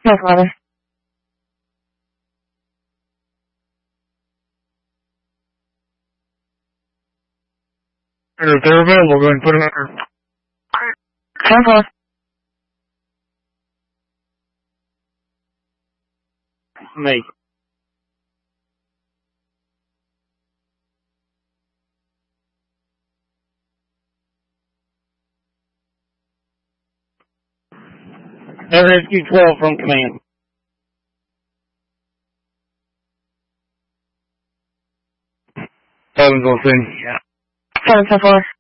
Yes, Mother. If they're available, go ahead and put them in there. 10-4. Me. RSQ 12 from command. 7 will send. 7-4.